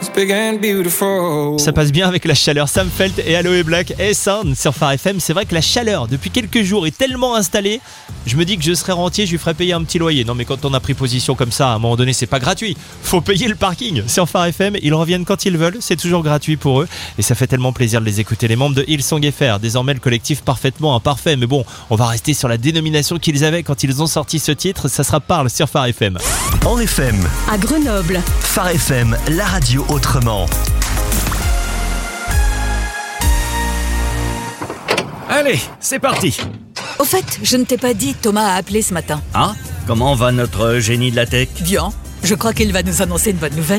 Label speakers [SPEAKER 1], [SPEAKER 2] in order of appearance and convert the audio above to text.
[SPEAKER 1] big and beautiful.
[SPEAKER 2] Ça passe bien avec la chaleur. Sam Felt et Aloe Black et Sound sur Phare FM. C'est vrai que la chaleur depuis quelques jours est tellement installée. Je me dis que je serai rentier, je lui ferai payer un petit loyer. Non mais quand on a pris position comme ça, à un moment donné c'est pas gratuit. Faut payer le parking sur Phare FM. Ils reviennent quand ils veulent, c'est toujours gratuit pour eux. Et ça fait tellement plaisir de les écouter. Les membres de Hillsong FR, désormais le collectif parfaitement imparfait. Mais bon, on va rester sur la dénomination qu'ils avaient quand ils ont sorti ce titre. Ça sera Parle sur Phare FM.
[SPEAKER 3] En FM,
[SPEAKER 4] À Grenoble,
[SPEAKER 3] Phare FM, la radio autrement.
[SPEAKER 5] Allez, c'est parti.
[SPEAKER 4] au fait, je ne t'ai pas dit, Thomas a appelé ce matin.
[SPEAKER 5] Ah, comment va notre génie de la tech ?
[SPEAKER 4] Bien, je crois qu'il va nous annoncer une bonne nouvelle.